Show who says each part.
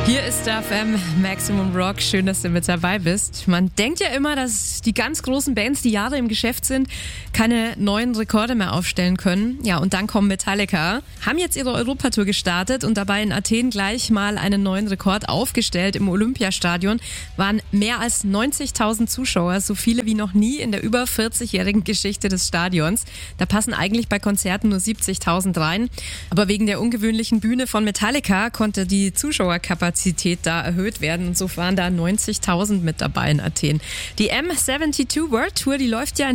Speaker 1: Hier ist der FM Maximum Rock. Schön, dass du mit dabei bist. Man denkt ja immer, dass die ganz großen Bands, die Jahre im Geschäft sind, keine neuen Rekorde mehr aufstellen können. Ja, und dann kommen Metallica, haben jetzt ihre Europatour gestartet und dabei in Athen gleich mal einen neuen Rekord aufgestellt. Im Olympiastadion waren mehr als 90.000 Zuschauer, so viele wie noch nie in der über 40-jährigen Geschichte des Stadions. Da passen eigentlich bei Konzerten nur 70.000 rein. Aber wegen der ungewöhnlichen Bühne von Metallica konnte die Zuschauerkapazität da erhöht werden und so waren da 90.000 mit dabei in Athen. Die M72 World Tour, die läuft ja